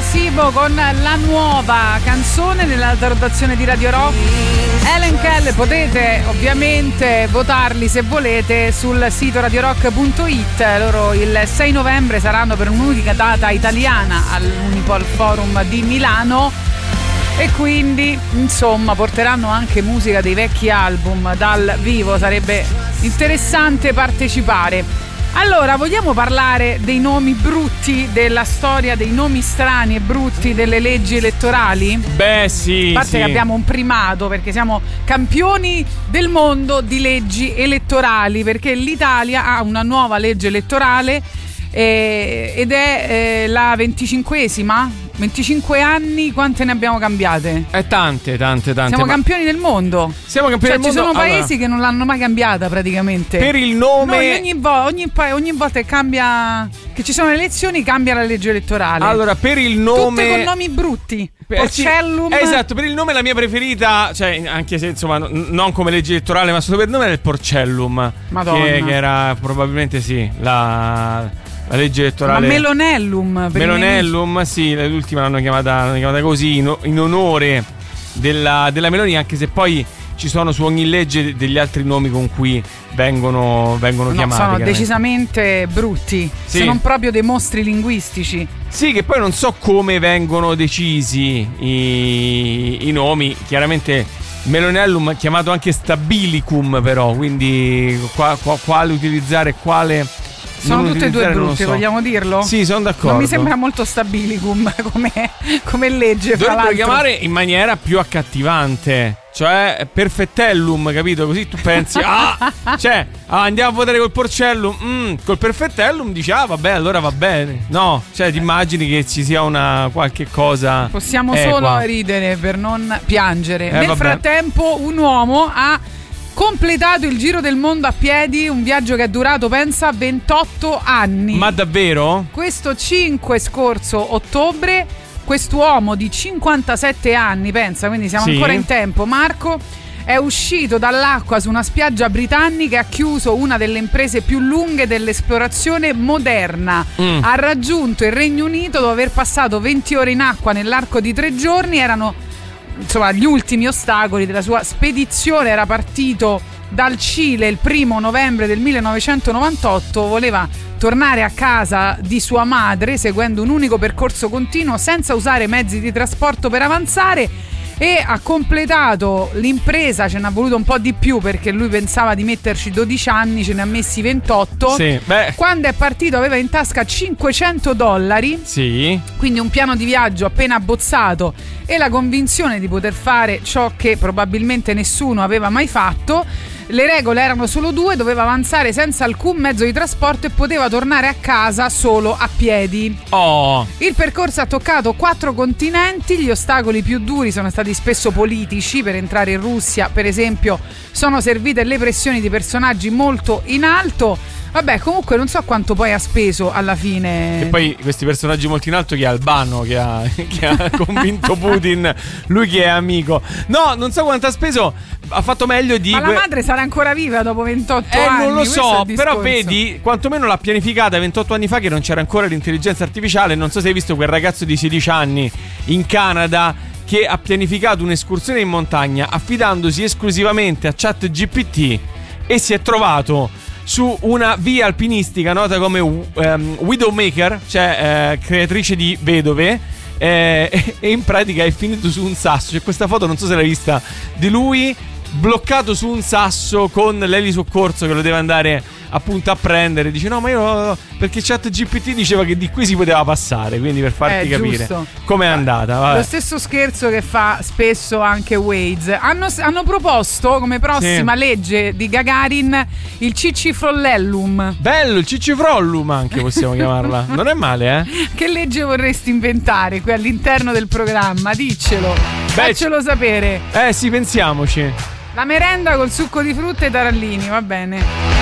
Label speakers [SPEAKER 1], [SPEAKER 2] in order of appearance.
[SPEAKER 1] Sibo con la nuova canzone nell'alta rotazione di Radio Rock. Helen Kell, potete ovviamente votarli se volete sul sito radiorock.it. Loro il 6 novembre saranno per un'unica data italiana all'Unipol Forum di Milano e quindi insomma porteranno anche musica dei vecchi album dal vivo. Sarebbe interessante partecipare. Allora, vogliamo parlare dei nomi brutti della storia, dei nomi strani e brutti delle leggi elettorali?
[SPEAKER 2] Beh, sì.
[SPEAKER 1] A parte che abbiamo un primato perché siamo campioni del mondo di leggi elettorali, perché l'Italia ha una nuova legge elettorale ed è la 25esima. 25 anni, quante ne abbiamo cambiate?
[SPEAKER 2] Tante.
[SPEAKER 1] Siamo campioni del mondo.
[SPEAKER 2] Siamo campioni del mondo.
[SPEAKER 1] Ci sono paesi che non l'hanno mai cambiata praticamente.
[SPEAKER 2] Per il nome.
[SPEAKER 1] Noi ogni volta che cambia, che ci sono elezioni, cambia la legge elettorale.
[SPEAKER 2] Allora, per il nome.
[SPEAKER 1] Tutte con nomi brutti. Porcellum.
[SPEAKER 2] Esatto, per il nome la mia preferita, cioè anche se insomma non come legge elettorale, ma solo per il nome era il Porcellum.
[SPEAKER 1] Madonna.
[SPEAKER 2] Che era probabilmente sì, la legge elettorale.
[SPEAKER 1] Ma Melonellum,
[SPEAKER 2] sì, l'ultima l'hanno chiamata così in onore della Meloni, anche se poi ci sono su ogni legge degli altri nomi con cui vengono chiamati.
[SPEAKER 1] Sono decisamente brutti,
[SPEAKER 2] sì.
[SPEAKER 1] Se non proprio dei mostri linguistici.
[SPEAKER 2] Sì, che poi non so come vengono decisi i nomi, chiaramente Melonellum chiamato anche Stabilicum, però, quindi quale utilizzare, quale
[SPEAKER 1] sono tutte e due brutte, vogliamo dirlo?
[SPEAKER 2] Sì, sono d'accordo.
[SPEAKER 1] Non mi sembra molto Stabilicum come legge.
[SPEAKER 2] Dovrebbero chiamare in maniera più accattivante, cioè Perfettellum, capito? Così tu pensi, andiamo a votare col Porcellum, col Perfettellum dici, vabbè, allora va bene. No, cioè ti immagini che ci sia una qualche cosa.
[SPEAKER 1] Possiamo solo ridere per non piangere. Nel frattempo un uomo ha completato il giro del mondo a piedi, un viaggio che è durato, pensa, 28 anni.
[SPEAKER 2] Ma davvero?
[SPEAKER 1] Questo 5 scorso ottobre, quest'uomo di 57 anni, pensa, quindi siamo ancora in tempo, Marco, è uscito dall'acqua su una spiaggia britannica e ha chiuso una delle imprese più lunghe dell'esplorazione moderna. Ha raggiunto il Regno Unito dopo aver passato 20 ore in acqua nell'arco di 3 giorni. Erano insomma gli ultimi ostacoli della sua spedizione. Era partito dal Cile il 1 novembre del 1998, voleva tornare a casa di sua madre seguendo un unico percorso continuo senza usare mezzi di trasporto per avanzare, e ha completato l'impresa. Ce n'ha voluto un po' di più perché lui pensava di metterci 12 anni, ce ne ha messi 28.
[SPEAKER 2] Sì,
[SPEAKER 1] quando è partito aveva in tasca $500,
[SPEAKER 2] sì,
[SPEAKER 1] quindi un piano di viaggio appena abbozzato e la convinzione di poter fare ciò che probabilmente nessuno aveva mai fatto. Le regole erano solo due: doveva avanzare senza alcun mezzo di trasporto e poteva tornare a casa solo a piedi. Il percorso ha toccato 4 continenti. Gli ostacoli più duri sono stati spesso politici. Per entrare in Russia, per esempio, sono servite le pressioni di personaggi molto in alto. Vabbè, comunque non so quanto poi ha speso alla fine.
[SPEAKER 2] E poi questi personaggi molto in alto, che è Albano, che ha convinto Putin, lui che è amico. No, non so quanto ha speso. Ha fatto meglio di.
[SPEAKER 1] Ma la madre sarà ancora viva dopo 28 anni?
[SPEAKER 2] Non lo so, però vedi, quantomeno l'ha pianificata 28 anni fa, che non c'era ancora l'intelligenza artificiale. Non so se hai visto quel ragazzo di 16 anni in Canada che ha pianificato un'escursione in montagna affidandosi esclusivamente a ChatGPT e si è trovato su una via alpinistica nota come Widowmaker, cioè creatrice di vedove, e in pratica è finito su un sasso. C'è questa foto, non so se l'hai vista, di lui bloccato su un sasso con l'elisoccorso che lo deve andare appunto a prendere. Dice no, ma io, perché ChatGPT diceva che di qui si poteva passare, quindi per farti capire com'è andata. Vabbè.
[SPEAKER 1] Lo stesso scherzo che fa spesso anche Waze. Hanno proposto come prossima legge di Gagarin il Cicifrollellum.
[SPEAKER 2] Bello, il Cicifrollum anche possiamo chiamarla. Non è male,
[SPEAKER 1] Che legge vorresti inventare qui all'interno del programma? Diccelo, faccelo sapere.
[SPEAKER 2] Sì, pensiamoci.
[SPEAKER 1] La merenda col succo di frutta e tarallini, va bene.